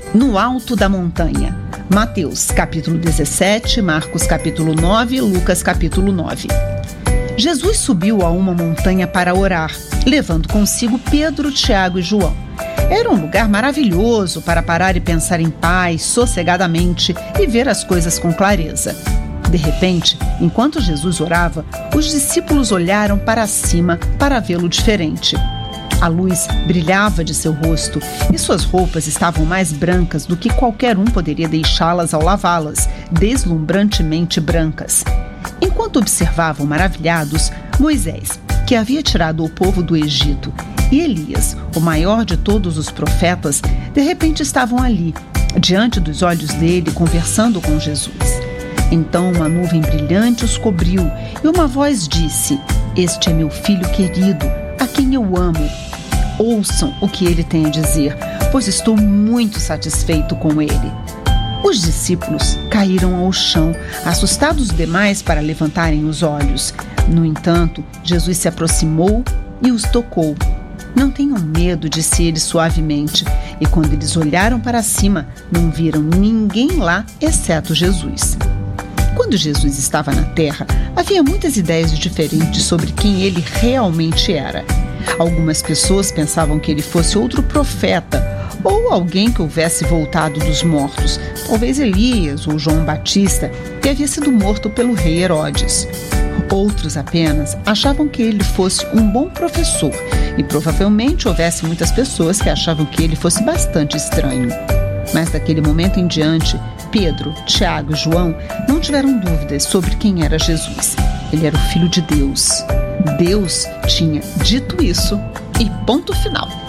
no alto da montanha. Mateus capítulo 17, Marcos capítulo 9, Lucas capítulo 9. Jesus subiu a uma montanha para orar, levando consigo Pedro, Tiago e João. Era um lugar maravilhoso para parar e pensar em paz, sossegadamente e ver as coisas com clareza. De repente, enquanto Jesus orava, os discípulos olharam para cima para vê-lo diferente. A luz brilhava de seu rosto e suas roupas estavam mais brancas do que qualquer um poderia deixá-las ao lavá-las, deslumbrantemente brancas. Enquanto observavam maravilhados, Moisés, que havia tirado o povo do Egito, e Elias, o maior de todos os profetas, de repente estavam ali, diante dos olhos dele, conversando com Jesus. Então uma nuvem brilhante os cobriu e uma voz disse: "Este é meu filho querido, a quem eu amo. Ouçam o que ele tem a dizer, pois estou muito satisfeito com ele." Os discípulos caíram ao chão, assustados demais para levantarem os olhos. No entanto, Jesus se aproximou e os tocou. "Não tenham medo", disse ele suavemente, e quando eles olharam para cima, não viram ninguém lá exceto Jesus. Quando Jesus estava na terra, havia muitas ideias diferentes sobre quem ele realmente era. Algumas pessoas pensavam que ele fosse outro profeta ou alguém que houvesse voltado dos mortos, talvez Elias ou João Batista, que havia sido morto pelo rei Herodes. Outros apenas achavam que ele fosse um bom professor e provavelmente houvesse muitas pessoas que achavam que ele fosse bastante estranho. Mas daquele momento em diante, Pedro, Tiago e João não tiveram dúvidas sobre quem era Jesus. Ele era o Filho de Deus. Deus tinha dito isso e ponto final.